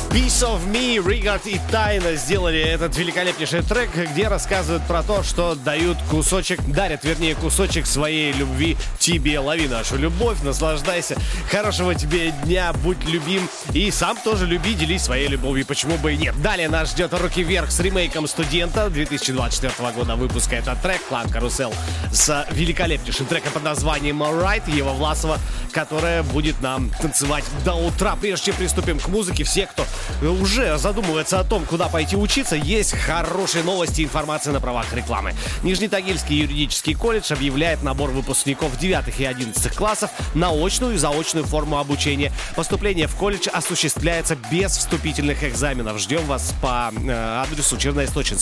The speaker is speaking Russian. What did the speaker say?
Piece of Me, Rigard и Тайна сделали этот великолепнейший трек, где рассказывают про то, что дарят кусочек своей любви тебе. Лови нашу любовь, наслаждайся. Хорошего тебе дня, будь любим. И сам тоже люби, делись своей любовью. Почему бы и нет. Далее нас ждет «Руки вверх» с ремейком «Студента» 2024 года выпуска. Этот трек «Клан Карусель» с великолепнейшим треком под названием «Alright» Ева Власова, которая будет нам танцевать до утра. Прежде чем приступим к музыке, все, кто уже задумывается о том, куда пойти учиться, есть хорошие новости и информация на правах рекламы. Нижнетагильский юридический колледж объявляет набор выпускников 9 и 11 классов на очную и заочную форму обучения. Поступление в колледж осуществляется без вступительных экзаменов. Ждем вас по адресу Черноисточинск.